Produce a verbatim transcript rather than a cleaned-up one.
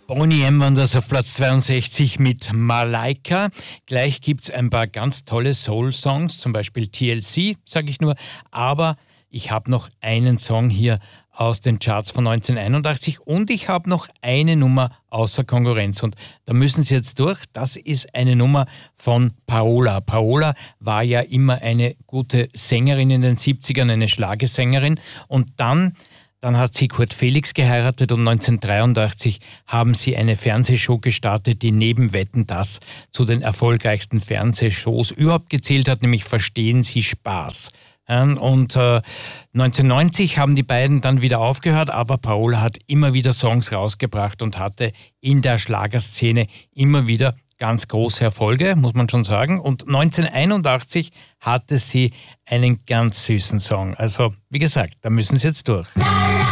Boney M. waren das auf Platz zweiundsechzig mit Malaika. Gleich gibt's ein paar ganz tolle Soul-Songs, zum Beispiel T L C, sage ich nur. Aber ich habe noch einen Song hier aus den Charts von neunzehnhunderteinundachtzig und ich habe noch eine Nummer außer Konkurrenz. Und da müssen Sie jetzt durch. Das ist eine Nummer von Paola. Paola war ja immer eine gute Sängerin in den siebzigern, eine Schlagersängerin. Und dann... Dann hat sie Kurt Felix geheiratet und neunzehnhundertdreiundachtzig haben sie eine Fernsehshow gestartet, die neben Wetten, dass zu den erfolgreichsten Fernsehshows überhaupt gezählt hat, nämlich Verstehen Sie Spaß. Und äh, neunzehnhundertneunzig haben die beiden dann wieder aufgehört, aber Paola hat immer wieder Songs rausgebracht und hatte in der Schlagerszene immer wieder ganz große Erfolge, muss man schon sagen. Und neunzehnhunderteinundachtzig hatte sie einen ganz süßen Song. Also, wie gesagt, da müssen Sie jetzt durch.